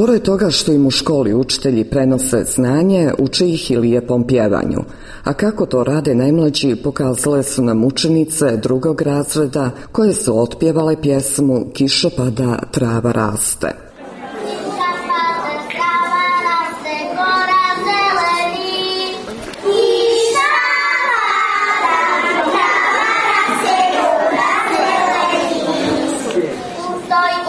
Pored toga što im u školi učitelji prenose znanje, uče ih i lijepom pjevanju. A kako to rade najmlađi pokazale su nam učenice drugog razreda koje su otpjevale pjesmu Kiša pada, trava raste.